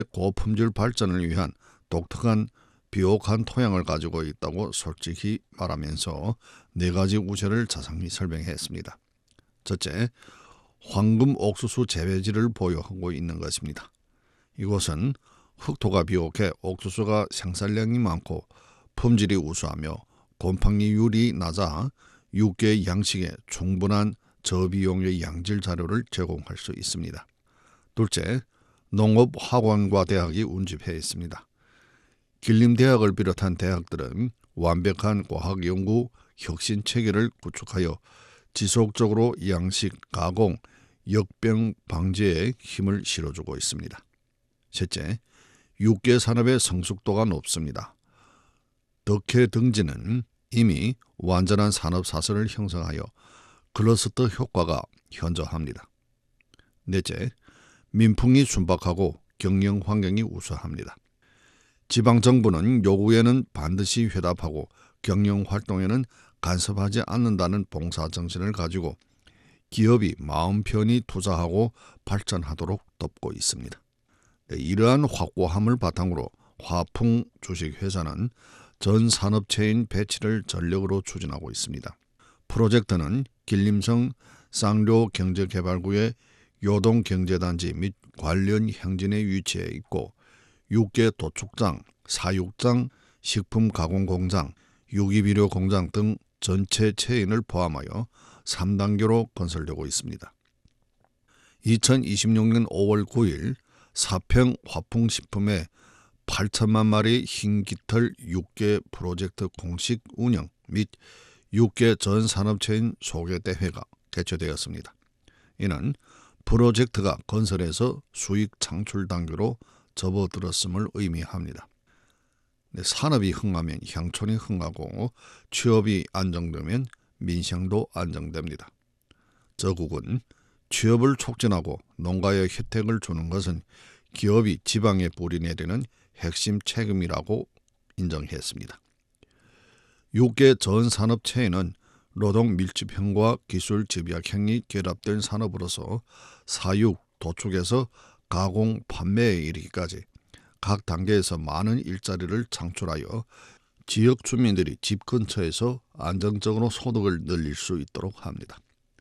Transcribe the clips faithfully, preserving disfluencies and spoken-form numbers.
고품질 발전을 위한 독특한 비옥한 토양을 가지고 있다고 솔직히 말하면서 네 가지 우세를 자세히 설명했습니다. 첫째, 황금 옥수수 재배지를 보유하고 있는 것입니다. 이곳은 흙토가 비옥해 옥수수가 생산량이 많고 품질이 우수하며 곰팡이율이 낮아 육계 양식에 충분한 저비용의 양질 자료를 제공할 수 있습니다. 둘째, 농업학원과 대학이 운집해 있습니다. 길림대학을 비롯한 대학들은 완벽한 과학연구 혁신 체계를 구축하여 지속적으로 양식, 가공, 역병 방지에 힘을 실어주고 있습니다. 셋째, 육계 산업의 성숙도가 높습니다. 덕혜 등지는 이미 완전한 산업 사슬을 형성하여 클러스터 효과가 현저합니다. 넷째, 민풍이 순박하고 경영 환경이 우수합니다. 지방정부는 요구에는 반드시 회답하고 경영 활동에는 간섭하지 않는다는 봉사정신을 가지고 기업이 마음 편히 투자하고 발전하도록 돕고 있습니다. 네, 이러한 확고함을 바탕으로 화풍 주식회사는 전 산업체인 배치를 전력으로 추진하고 있습니다. 프로젝트는 길림성 쌍료경제개발구의 요동경제단지 및 관련 행진에 위치해 있고 육계 도축장, 사육장, 식품가공공장, 유기비료공장 등 전체 체인을 포함하여 삼 단계로 건설되고 있습니다. 이천이십육 년 오월 구일 사평 화풍식품의 팔천만 마리 흰깃털 육계 프로젝트 공식 운영 및 육계 전 산업체인 소개대회가 개최되었습니다. 이는 프로젝트가 건설에서 수익 창출 단계로 접어들었음을 의미합니다. 산업이 흥하면 향촌이 흥하고 취업이 안정되면 민생도 안정됩니다. 저국은 취업을 촉진하고 농가에 혜택을 주는 것은 기업이 지방에 뿌리내리는 핵심 책임이라고 인정했습니다. 육계 전 산업체인은 노동 밀집형과 기술 집약형이 결합된 산업으로서 사육, 도축에서 가공, 판매에 이르기까지 각 단계에서 많은 일자리를 창출하여 지역 주민들이 집 근처에서 안정적으로 소득을 늘릴 수 있도록 합니다.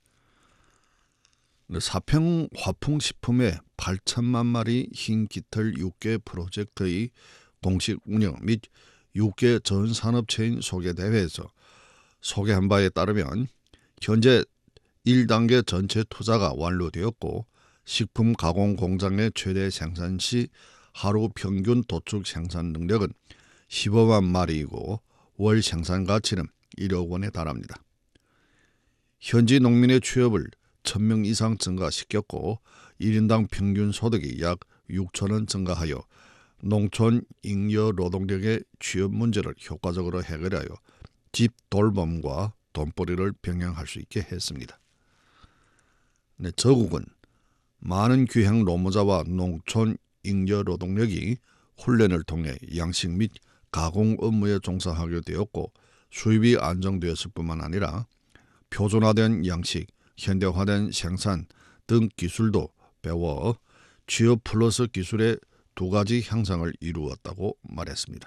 사평 화풍식품의 팔천만 마리 흰깃털 육계 프로젝트의 공식 운영 및 육계 전 산업체인 소개대회에서 소개한 바에 따르면 현재 일 단계 전체 투자가 완료되었고 식품 가공 공장의 최대 생산 시 하루 평균 도축 생산 능력은 십오만 마리이고 월 생산 가치는 일억 원에 달합니다. 현지 농민의 취업을 천 명 이상 증가시켰고 일 인당 평균 소득이 약 육천 원 증가하여 농촌 잉여 노동력의 취업 문제를 효과적으로 해결하여 집 돌봄과 돈벌이를 병행할 수 있게 했습니다. 네, 저국은 많은 귀향 노무자와 농촌 잉여 노동력이 훈련을 통해 양식 및 가공 업무에 종사하게 되었고 수입이 안정되었을 뿐만 아니라 표준화된 양식, 현대화된 생산 등 기술도 배워 취업 플러스 기술의 두 가지 향상을 이루었다고 말했습니다.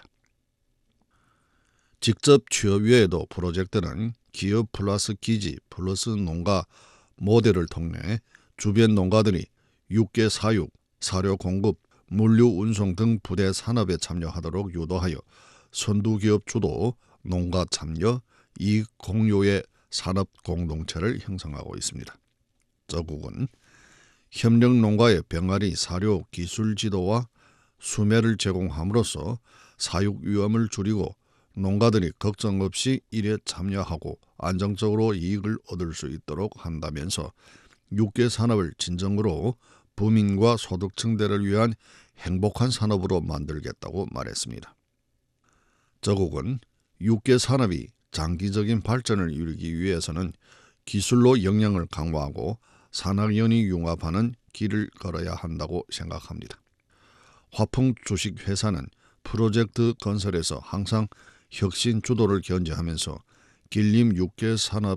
직접 취업 외에도 프로젝트는 기업 플러스 기지 플러스 농가 모델을 통해 주변 농가들이 육계 사육, 사료 공급, 물류 운송 등 부대 산업에 참여하도록 유도하여 선두기업 주도 농가 참여, 이익 공유의 산업 공동체를 형성하고 있습니다. 저국은 협력 농가의 병아리 사료 기술 지도와 수매를 제공함으로써 사육 위험을 줄이고 농가들이 걱정 없이 일에 참여하고 안정적으로 이익을 얻을 수 있도록 한다면서 육계 산업을 진정으로 부민과 소득 증대를 위한 행복한 산업으로 만들겠다고 말했습니다. 저국은 육계 산업이 장기적인 발전을 이루기 위해서는 기술로 역량을 강화하고 산학연이 융합하는 길을 걸어야 한다고 생각합니다. 화풍 주식회사는 프로젝트 건설에서 항상 혁신 주도를 견지하면서 길림 육계 산업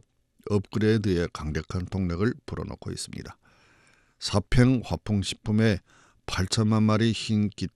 업그레이드에 강력한 동력을 불어넣고 있습니다. 사평 화풍식품의 팔천만 마리 흰